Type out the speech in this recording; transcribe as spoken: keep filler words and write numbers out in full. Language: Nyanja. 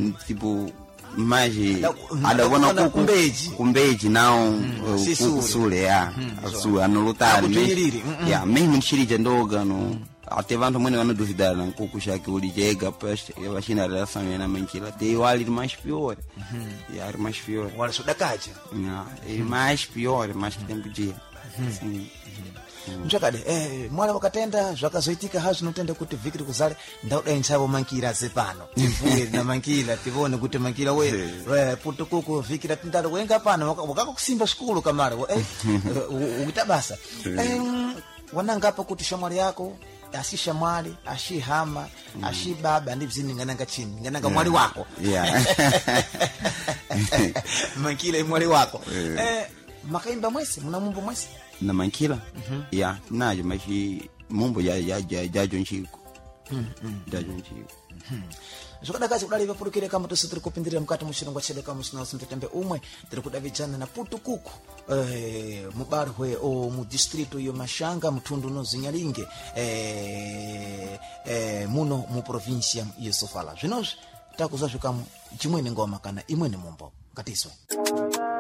tipo mais adabona ku kumbeji kumbeji não o sule ya sule no lutar ya mesmo nchirija ndoga no até vanto mwene wana duvidar na kuku shaki ulijega peste ya vachina relação na mankila te wali mais pior ya mais pior wala sudakaja ya e mais pior mais tempo dia sim mchakade eh mwana wakatenda zvakazoitika hazo notenda kuti vikiri kuzale ndauda inchavo mankira zepano tivuye na mankira tivone kuti mankira we we putukuku vikira tindalo wenga pano wakakusimba skulu kamara eh ukitabasa eh wanangapa kuti shamwali yako asi shamwali ashi hama ashi baba ndibzini ngananga chini ngananga mwali wako yeah mankira mwali wako eh makaimba mwese muna mumbo mwese na mankila mm-hmm. ya najo mashi mumbo ya ya ya jajo nchiko mm jajo nchiko mhm zokada kazi kudali vapurukire kama tositiri kupindirira mukati mushirongwa chede kama sina usintetembe umwe tiri kudavijana na putukuku eh mubarwe o mu distrito yo mashanga mtundu no zinyalinge eh eh muno mu provincia yo Sofala zvinozi takuzwa zvikamu chimwe ngoma kana imwe mumbo ngatiswe